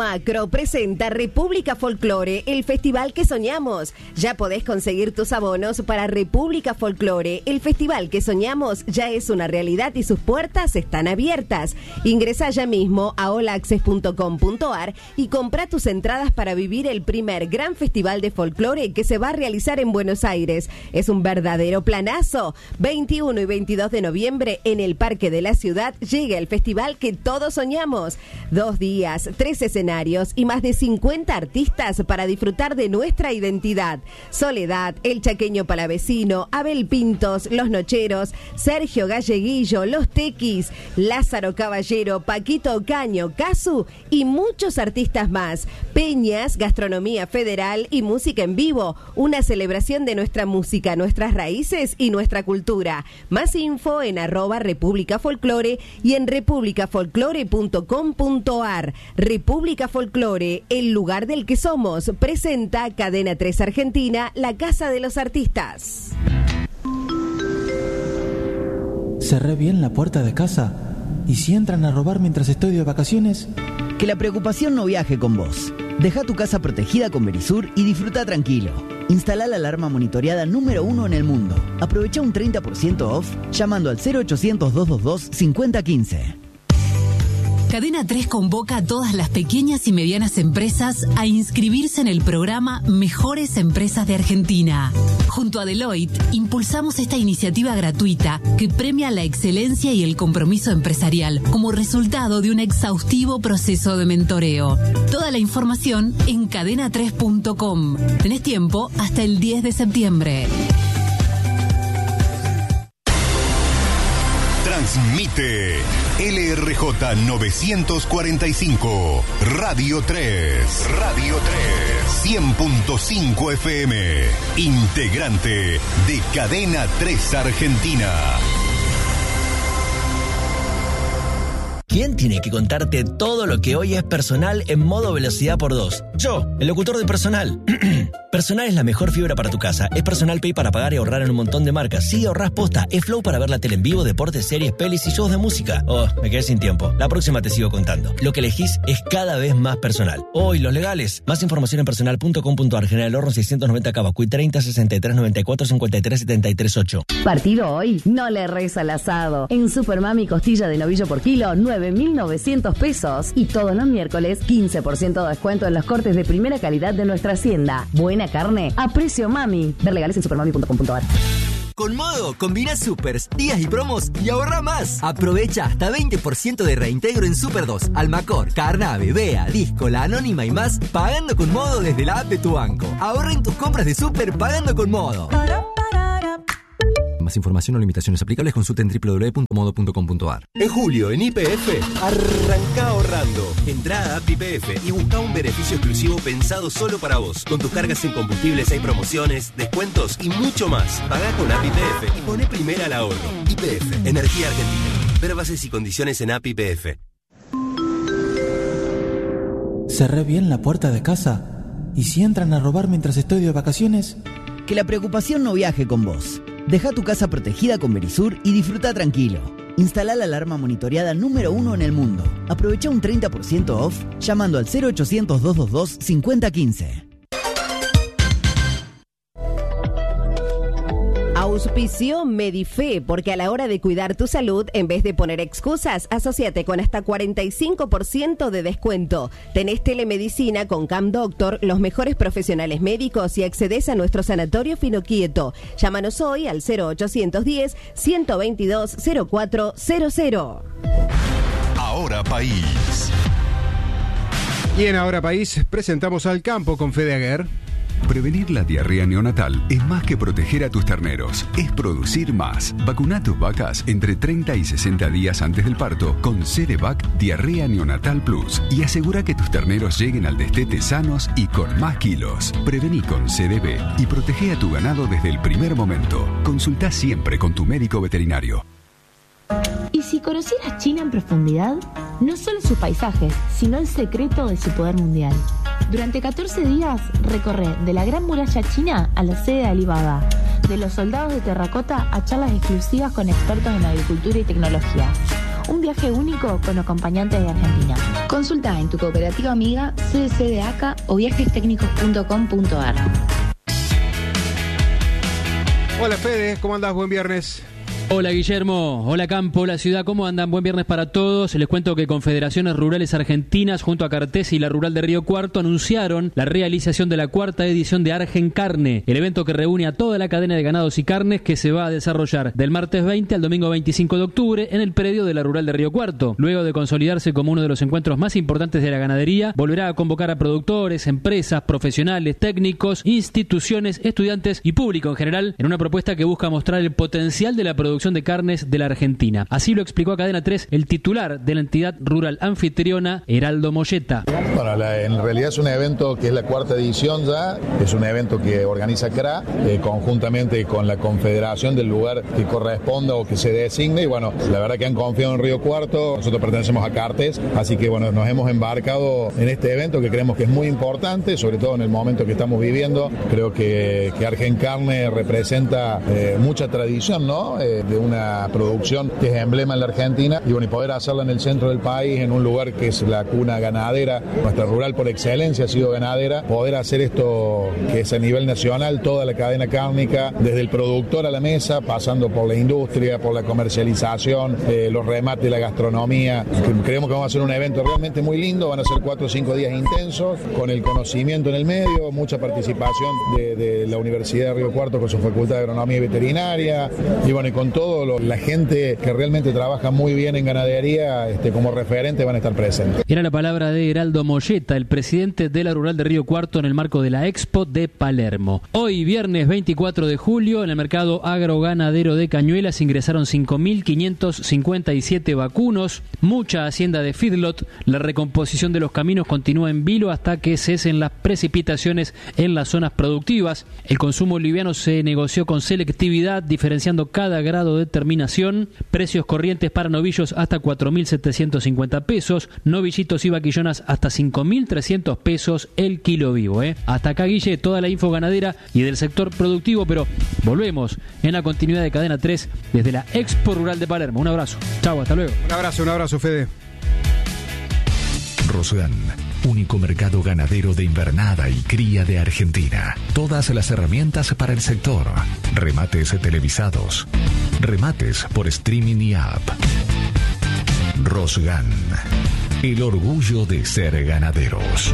Macro presenta República Folklore, el festival que soñamos. Ya podés conseguir tus abonos para República Folklore. El festival que soñamos ya es una realidad y sus puertas están abiertas. Ingresa ya mismo a allAccess.com.ar y compra tus entradas para vivir el primer gran festival de folclore que se va a realizar en Buenos Aires. Es un verdadero planazo. 21 y 22 de noviembre en el Parque de la Ciudad llega el festival que todos soñamos. 2 días, 3 escenarios y más de 50 artistas para disfrutar de nuestra identidad. Soledad, El Chaqueño Palavecino, Abel Pintos, Los Nocheros, Sergio Galleguillo, Los Tequis, Lázaro Caballero, Paquito Ocaño, Casu y muchos artistas más. Peñas, gastronomía federal y música en vivo. Una celebración de nuestra música, nuestras raíces y nuestra cultura. Más info en @República Folklore y en republicafolklore.com.ar. República Folklore, el lugar del que somos, presenta Cadena 3 Argentina, la casa de los artistas. Cerré bien la puerta de casa y si entran a robar mientras estoy de vacaciones. Que la preocupación no viaje con vos. Deja tu casa protegida con Verisur y disfruta tranquilo. Instala la alarma monitoreada número 1 en el mundo. Aprovecha un 30% off llamando al 0800-222-5015. Cadena 3 convoca a todas las pequeñas y medianas empresas a inscribirse en el programa Mejores Empresas de Argentina. Junto a Deloitte, impulsamos esta iniciativa gratuita que premia la excelencia y el compromiso empresarial como resultado de un exhaustivo proceso de mentoreo. Toda la información en cadena3.com. Tenés tiempo hasta el 10 de septiembre. Transmite LRJ 945, Radio 3, 100.5 FM, integrante de Cadena 3 Argentina. ¿Quién tiene que contarte todo lo que hoy es personal en modo velocidad por 2? Yo, el locutor de Personal. Personal es la mejor fibra para tu casa. Es Personal Pay para pagar y ahorrar en un montón de marcas. Sí, ahorrás posta. Es Flow para ver la tele en vivo, deportes, series, pelis y shows de música. Oh, me quedé sin tiempo. La próxima te sigo contando. Lo que elegís es cada vez más personal. Oh, y los legales. Más información en personal.com.ar. General Horno 690 Cavacuy 30 63 94 53 73 8. Partido hoy, no le reza al asado. En Supermami costilla de novillo por kilo, 9.900 pesos. Y todos los miércoles, 15% de descuento en los cortes de primera calidad de nuestra hacienda. Buena carne a precio mami. Ver legales en supermami.com.ar. Con Modo, combina supers, días y promos y ahorra más. Aprovecha hasta 20% de reintegro en Super 2, Almacor, Carnave, Bea, Disco, La Anónima y más, pagando con Modo desde la app de tu banco. Ahorra en tus compras de super pagando con Modo. Más información o limitaciones aplicables consulta en www.modo.com.ar. En julio, en YPF, arranca ahorrando. Entrá a App YPF y busca un beneficio exclusivo pensado solo para vos. Con tus cargas en combustibles hay promociones, descuentos y mucho más. Pagá con App YPF y poné primera al ahorro. YPF, Energía Argentina. Ver bases y condiciones en App YPF. Cerré bien la puerta de casa y si entran a robar mientras estoy de vacaciones. Que la preocupación no viaje con vos. Deja tu casa protegida con Verisur y disfruta tranquilo. Instala la alarma monitoreada número 1 en el mundo. Aprovecha un 30% off llamando al 0800-222-5015. Auspició Medife, porque a la hora de cuidar tu salud, en vez de poner excusas, asociate con hasta 45% de descuento. Tenés telemedicina con Cam Doctor, los mejores profesionales médicos y accedes a nuestro sanatorio Finoquieto. Llámanos hoy al 0810-122-0400. Ahora País. Y en Ahora País presentamos Al Campo con Fede Aguer. Prevenir la diarrea neonatal es más que proteger a tus terneros, es producir más. Vacuna a tus vacas entre 30 y 60 días antes del parto con Cerevac Diarrea Neonatal Plus y asegura que tus terneros lleguen al destete sanos y con más kilos. Prevení con CDB y protege a tu ganado desde el primer momento. Consulta siempre con tu médico veterinario. ¿Y si conocieras China en profundidad? No solo sus paisajes, sino el secreto de su poder mundial. Durante 14 días recorre de la Gran Muralla China a la sede de Alibaba, de los soldados de terracota a charlas exclusivas con expertos en agricultura y tecnología. Un viaje único con acompañantes de Argentina. Consulta en tu cooperativa amiga, CDC de ACA o viajestecnicos.com.ar. Hola Fede, ¿cómo andás? Buen viernes. Hola Guillermo, hola Campo, hola ciudad, ¿cómo andan? Buen viernes para todos. Les cuento que Confederaciones Rurales Argentinas junto a Cartes y la Rural de Río Cuarto anunciaron la realización de la cuarta edición de Argencarne, el evento que reúne a toda la cadena de ganados y carnes que se va a desarrollar del martes 20 al domingo 25 de octubre en el predio de la Rural de Río Cuarto. Luego de consolidarse como uno de los encuentros más importantes de la ganadería, volverá a convocar a productores, empresas, profesionales, técnicos, instituciones, estudiantes y público en general en una propuesta que busca mostrar el potencial de la producción de carnes de la Argentina. Así lo explicó a Cadena 3 el titular de la entidad rural anfitriona, Heraldo Molleta. Bueno, en realidad es un evento que es la cuarta edición ya, es un evento que organiza CRA conjuntamente con la confederación del lugar que corresponda o que se designe, y bueno, la verdad que han confiado en Río Cuarto, nosotros pertenecemos a Cartes, así que bueno, nos hemos embarcado en este evento que creemos que es muy importante, sobre todo en el momento que estamos viviendo. Creo que Argencarne representa mucha tradición, ¿no? De una producción que es emblema en la Argentina, y bueno, y poder hacerla en el centro del país, en un lugar que es la cuna ganadera, nuestra rural por excelencia ha sido ganadera, poder hacer esto que es a nivel nacional, toda la cadena cárnica, desde el productor a la mesa, pasando por la industria, por la comercialización, los remates, la gastronomía. Creemos que vamos a hacer un evento realmente muy lindo, van a ser 4 o 5 días intensos, con el conocimiento en el medio, mucha participación de la Universidad de Río Cuarto con su Facultad de Agronomía y Veterinaria, y bueno, y con todo la gente que realmente trabaja muy bien en ganadería, como referente, van a estar presentes. Era la palabra de Heraldo Molleta, el presidente de la Rural de Río Cuarto, en el marco de la Expo de Palermo. Hoy, viernes 24 de julio, en el mercado agroganadero de Cañuelas ingresaron 5.557 vacunos, mucha hacienda de feedlot. La recomposición de los caminos continúa en vilo hasta que cesen las precipitaciones en las zonas productivas. El consumo liviano se negoció con selectividad, diferenciando cada grado de terminación. Precios corrientes para novillos hasta 4.750 pesos, novillitos y vaquillonas hasta 5.300 pesos el kilo vivo. Hasta acá, Guille, toda la info ganadera y del sector productivo, pero volvemos en la continuidad de Cadena 3 desde la Expo Rural de Palermo. Un abrazo. Chau, hasta luego. Un abrazo, Fede. Rosgan, único mercado ganadero de invernada y cría de Argentina. Todas las herramientas para el sector. Remates televisados. Remates por streaming y app. Rosgan, el orgullo de ser ganaderos.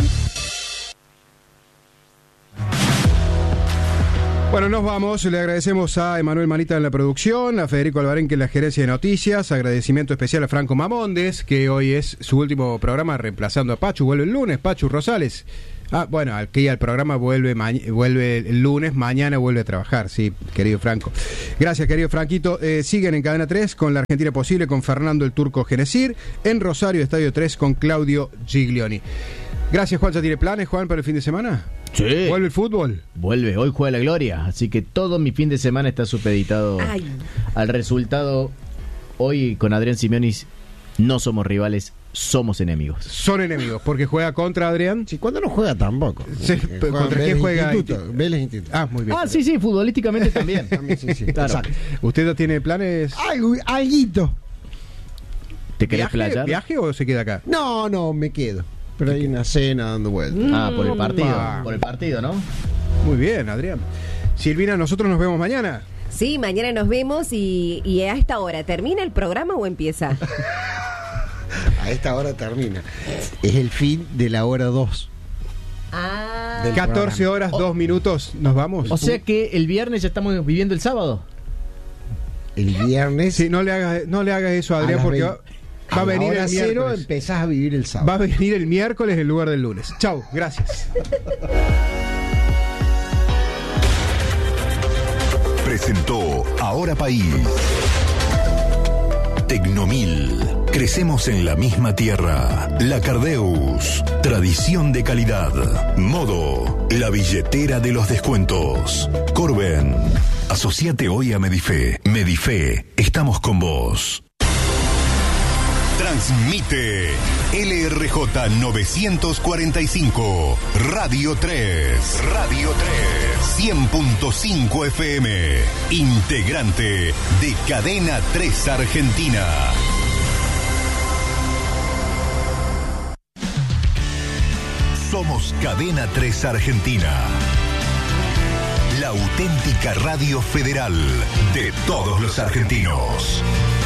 Bueno, nos vamos. Le agradecemos a Emanuel Manita en la producción, a Federico Alvarenque en la gerencia de noticias, agradecimiento especial a Franco Mamondes, que hoy es su último programa reemplazando a Pachu. Vuelve el lunes, Pachu Rosales. Bueno, aquí al programa vuelve el lunes, mañana vuelve a trabajar, sí, querido Franco. Gracias, querido Franquito. Siguen en Cadena 3 con La Argentina Posible, con Fernando el Turco Genesir, en Rosario, Estadio 3, con Claudio Giglioni. Gracias, Juan. ¿Ya tiene planes, Juan, para el fin de semana? Sí. ¿Vuelve el fútbol? Vuelve, hoy juega la Gloria, así que todo mi fin de semana está supeditado al resultado. Hoy con Adrián Simionis no somos rivales, somos enemigos. Son enemigos, porque juega contra Adrián. Sí, cuando no juega tampoco. Sí, ¿contra quién juega? Vélez Instituto. Muy bien. Sí, futbolísticamente también. También sí. Claro. ¿Usted ya tiene planes? Alguito. ¿Te querés playar? ¿Viaje o se queda acá? No, me quedo. Pero hay una cena dando vueltas. Por el partido. Por el partido, ¿no? Muy bien, Adrián. Silvina, nosotros nos vemos mañana. Sí, mañana nos vemos y a esta hora, ¿termina el programa o empieza? A esta hora termina. Es el fin de la hora 2. 14 horas, 2 minutos, ¿nos vamos? O sea que el viernes ya estamos viviendo el sábado. El viernes. Sí, no le hagas eso a Adrián, porque va a venir el miércoles. Empezás a vivir el sábado. Va a venir el miércoles en lugar del lunes. Chau, gracias. Presentó Ahora País. Tecnomil. Crecemos en la misma tierra. La Cardeus. Tradición de calidad. Modo. La billetera de los descuentos. Corben. Asociate hoy a Medife. Medife. Estamos con vos. Transmite LRJ 945, Radio 3, Radio 3, 100.5 FM, integrante de Cadena 3 Argentina. Somos Cadena 3 Argentina. La auténtica radio federal de todos los argentinos.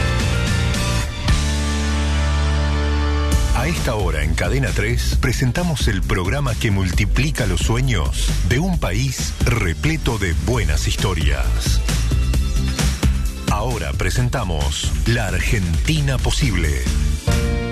A esta hora en Cadena 3 presentamos el programa que multiplica los sueños de un país repleto de buenas historias. Ahora presentamos La Argentina Posible.